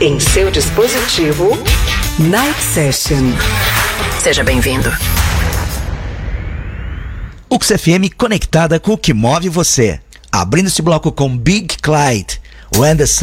Em seu dispositivo, Night Session. Seja bem-vindo. UX FM conectada com o que move você. Abrindo esse bloco com Big Clyde, When the Sun